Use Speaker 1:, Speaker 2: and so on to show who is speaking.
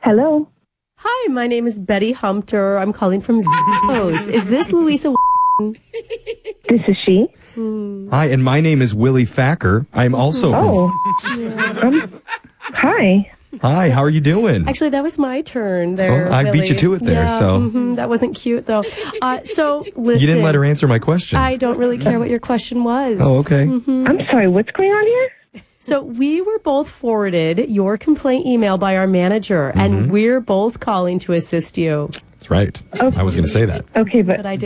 Speaker 1: Hello.
Speaker 2: Hi, my name is Betty Humpter. I'm calling from Zos. Is this Louisa?
Speaker 1: This is she.
Speaker 3: Hi, and my name is Willie Thacker. I'm also from...
Speaker 1: Hi.
Speaker 3: Hi, how are you doing?
Speaker 2: Actually, that was my turn there.
Speaker 3: I beat you to it there, so...
Speaker 2: That wasn't cute, though. So, listen.
Speaker 3: You didn't let her answer my question.
Speaker 2: I don't really care what your question was.
Speaker 3: Oh, okay.
Speaker 1: I'm sorry, what's going on here?
Speaker 2: So we were both forwarded your complaint email by our manager, and we're both calling to assist you.
Speaker 3: That's right. I was going to say that.
Speaker 1: Okay, but
Speaker 2: But I